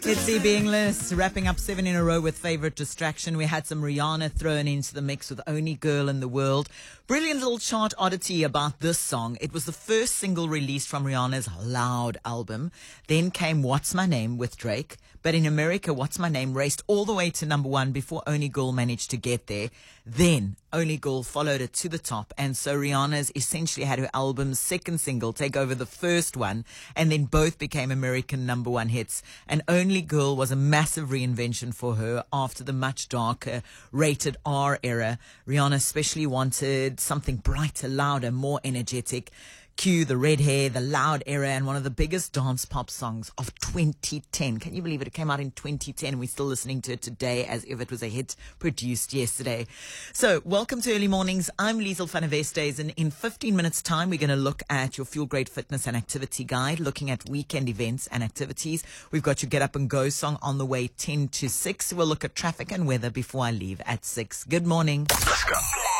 It's EB English, wrapping up 7 in a row with Favorite Distraction. We had some Rihanna thrown into the mix with Only Girl in the World. Brilliant little chart oddity about this song. It was the first single released from Rihanna's Loud album. Then came What's My Name with Drake. But in America, What's My Name raced all the way to number 1 before Only Girl managed to get there. Then Only Girl followed it to the top. And so Rihanna's essentially had her album's second single take over the first one. And then both became American number 1 hits. And Only Girl was a massive reinvention for her after the much darker rated R era. Rihanna especially wanted something brighter, louder, more energetic. Cue the red hair, the loud era, and one of the biggest dance pop songs of 2010. Can you believe it? It came out in 2010 and we're still listening to it today as if it was a hit produced yesterday. So welcome to Early Mornings. I'm Liesl van der Westhuizen, and in 15 minutes time we're going to look at your Fuel Great Fitness and Activity Guide, looking at weekend events and activities. We've got your Get Up and Go song on the way 10 to 6. We'll look at traffic and weather before I leave at 6. Good morning. Let's go.